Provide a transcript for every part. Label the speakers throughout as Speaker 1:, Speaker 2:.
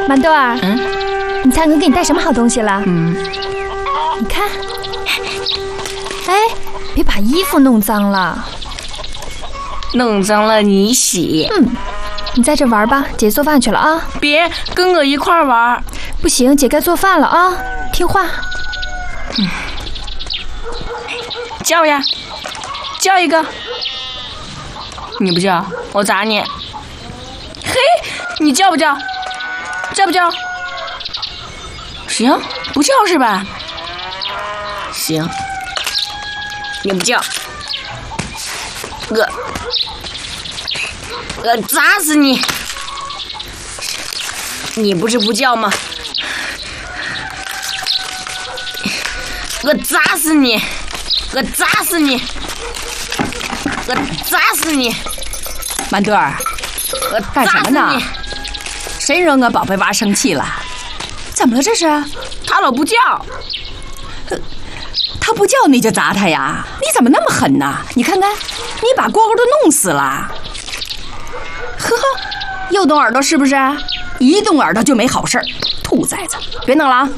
Speaker 1: 满豆儿，你猜我给你带什么好东西了？你看，哎，别把衣服弄脏了。
Speaker 2: 弄脏了你洗。
Speaker 1: 你在这玩吧，姐做饭去了啊。
Speaker 2: 别跟我一块儿玩。
Speaker 1: 不行，姐该做饭了啊，听话。
Speaker 2: 叫呀，叫一个。你不叫，我砸你。嘿，你叫不叫？叫不叫？行，不叫是吧？行，你不叫，我砸死你！你不是不叫吗？我砸死你！我砸死你！我砸死你！
Speaker 3: 满墩儿，
Speaker 2: 我
Speaker 3: 干什么呢？谁惹我宝贝娃生气了？怎么了这是？
Speaker 2: 他老不叫。
Speaker 3: 他不叫你就砸他呀？你怎么那么狠呢？你看看，你把蝈蝈都弄死了。呵呵，又动耳朵是不是？一动耳朵就没好事儿。兔崽子，别弄了啊！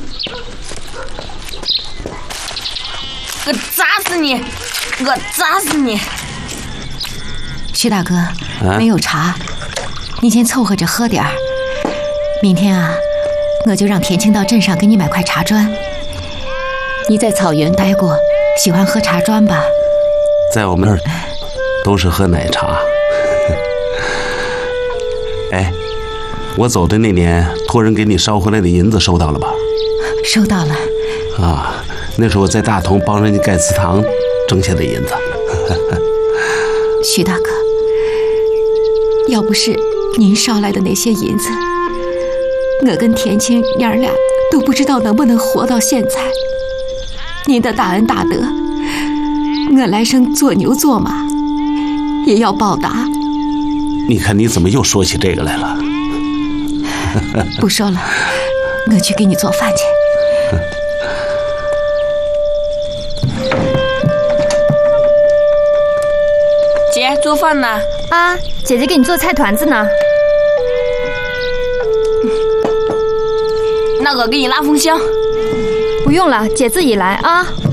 Speaker 2: 我砸死你！我砸死你！
Speaker 4: 徐大哥，没有茶，你先凑合着喝点儿。明天啊，我就让田青到镇上给你买块茶砖。你在草原待过，喜欢喝茶砖吧？
Speaker 5: 在我们那儿都是喝奶茶。哎，我走的那年托人给你捎回来的银子收到了吧？
Speaker 4: 收到了。
Speaker 5: 啊，那是我在大同帮人家盖祠堂挣下的银子。
Speaker 4: 徐大哥，要不是您捎来的那些银子，我跟田青娘俩都不知道能不能活到现在。您的大恩大德，我来生做牛做马也要报答。
Speaker 5: 你看你怎么又说起这个来了？
Speaker 4: 不说了，我去给你做饭去。
Speaker 2: 姐，做饭呢？
Speaker 1: 啊，姐姐给你做菜团子呢。
Speaker 2: 那我给你拉风箱。
Speaker 1: 不用了，姐自己来啊。